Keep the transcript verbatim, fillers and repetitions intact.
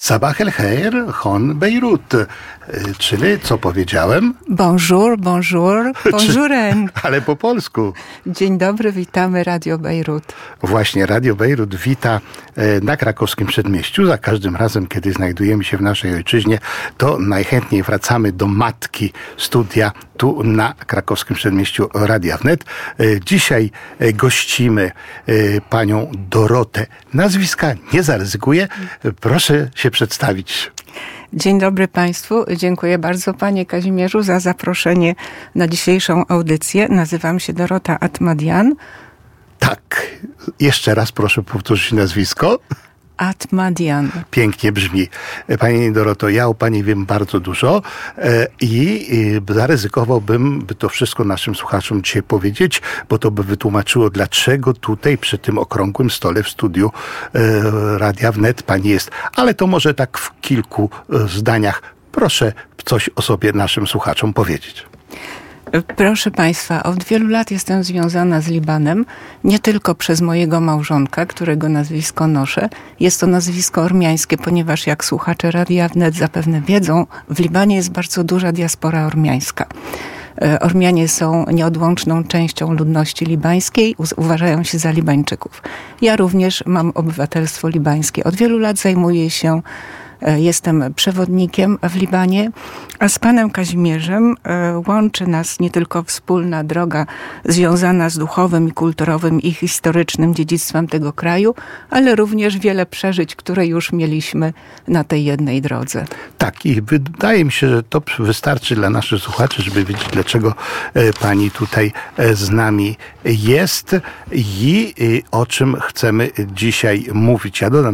Sabah el Khair, Hon Beirut. Czyli, co powiedziałem? Bonjour, bonjour, bonjouren. Ale po polsku. Dzień dobry, witamy Radio Bejrut. Właśnie, Radio Bejrut wita na krakowskim przedmieściu. Za każdym razem, kiedy znajdujemy się w naszej ojczyźnie, to najchętniej wracamy do matki studia tu na krakowskim przedmieściu Radia Wnet. Dzisiaj gościmy panią Dorotę. Nazwiska nie zaryzykuję. Proszę się przedstawić. Dzień dobry Państwu. Dziękuję bardzo Panie Kazimierzu za zaproszenie na dzisiejszą audycję. Nazywam się Dorota Atmadian. Tak. Jeszcze raz proszę powtórzyć nazwisko. Atmadian. Pięknie brzmi. Pani Doroto, ja o Pani wiem bardzo dużo i zaryzykowałbym, by to wszystko naszym słuchaczom dzisiaj powiedzieć, bo to by wytłumaczyło, dlaczego tutaj przy tym okrągłym stole w studiu Radia Wnet Pani jest. Ale to może tak w kilku zdaniach. Proszę coś o sobie naszym słuchaczom powiedzieć. Proszę Państwa, od wielu lat jestem związana z Libanem, nie tylko przez mojego małżonka, którego nazwisko noszę. Jest to nazwisko ormiańskie, ponieważ jak słuchacze Radia Wnet zapewne wiedzą, w Libanie jest bardzo duża diaspora ormiańska. Ormianie są nieodłączną częścią ludności libańskiej, uważają się za Libańczyków. Ja również mam obywatelstwo libańskie. Od wielu lat zajmuję się Jestem przewodnikiem w Libanie, a z panem Kazimierzem łączy nas nie tylko wspólna droga związana z duchowym i kulturowym i historycznym dziedzictwem tego kraju, ale również wiele przeżyć, które już mieliśmy na tej jednej drodze. Tak, i wydaje mi się, że to wystarczy dla naszych słuchaczy, żeby wiedzieć, dlaczego pani tutaj z nami jest i o czym chcemy dzisiaj mówić. Ja dodam